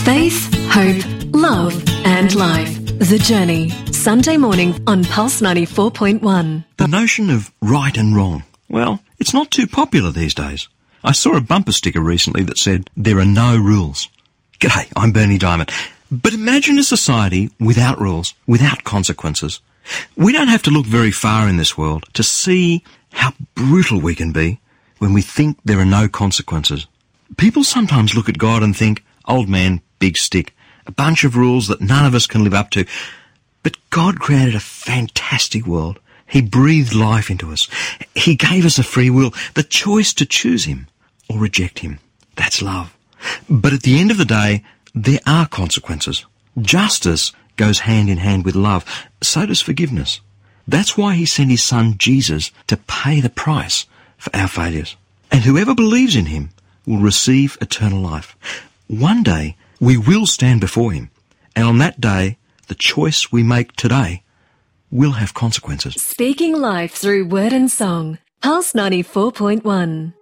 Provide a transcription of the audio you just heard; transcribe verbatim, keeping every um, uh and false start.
Faith, hope, love and life. The Journey. Sunday morning on Pulse ninety-four point one. The notion of right and wrong, well, it's not too popular these days. I saw a bumper sticker recently that said, "There are no rules." G'day, I'm Bernie Diamond. But imagine a society without rules, without consequences. We don't have to look very far in this world to see how brutal we can be when we think there are no consequences. People sometimes look at God and think, old man, big stick, a bunch of rules that none of us can live up to. But God created a fantastic world. He breathed life into us. He gave us a free will, the choice to choose him or reject him. That's love. But at the end of the day, there are consequences. Justice goes hand in hand with love. So does forgiveness. That's why he sent his son Jesus to pay the price for our failures. And whoever believes in him will receive eternal life. One day, we will stand before him. And on that day, the choice we make today will have consequences. Speaking life through word and song. Pulse ninety-four point one.